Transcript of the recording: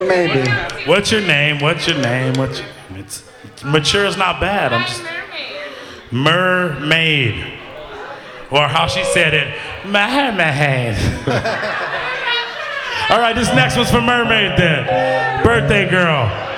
Maybe. What's your name? What's your name? It's mature is not bad. I'm just mermaid. Or how she said it, mermaid. All right, this next one's for Mermaid then. Birthday girl.